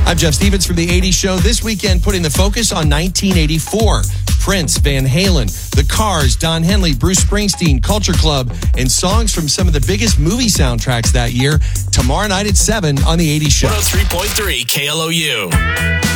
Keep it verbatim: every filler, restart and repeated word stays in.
I'm Jeff Stevens from the eighties Show. This weekend, putting the focus on nineteen eighty-four. Prince, Van Halen, The Cars, Don Henley, Bruce Springsteen, Culture Club, and songs from some of the biggest movie soundtracks that year. Tomorrow night at seven on the eighties Show. one oh three point three K L O U.